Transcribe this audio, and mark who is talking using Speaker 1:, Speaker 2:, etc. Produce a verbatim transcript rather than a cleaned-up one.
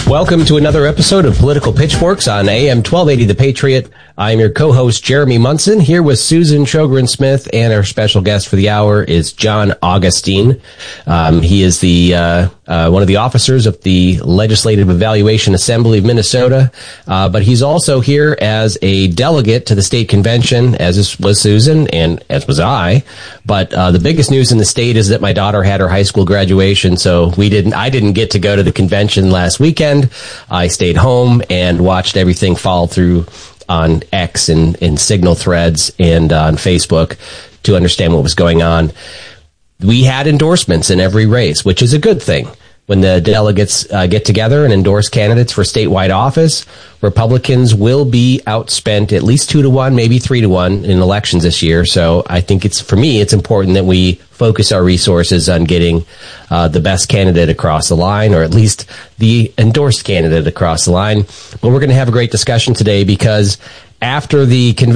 Speaker 1: Welcome to another episode of Political Pitchforks on A M twelve eighty The Patriot. I'm your co-host, Jeremy Munson, here with Susan Sjogren-Smith, and our special guest for the hour is John Augustine. Um, he is the uh, uh, one of the officers of the Legislative Evaluation Assembly of Minnesota, uh, but he's also here as a delegate to the state convention, as was Susan and as was I. But uh, the biggest news in the state is that my daughter had her high school graduation, so we didn't. I didn't get to go to the convention last weekend. I stayed home and watched everything fall through on X and in Signal threads and on Facebook to understand what was going on. We had endorsements in every race, which is a good thing. When the delegates uh, get together and endorse candidates for statewide office, Republicans will be outspent at least two to one, maybe three to one in elections this year. So I think it's, for me, it's important that we focus our resources on getting uh, the best candidate across the line, or at least the endorsed candidate across the line. But we're going to have a great discussion today because after the convention,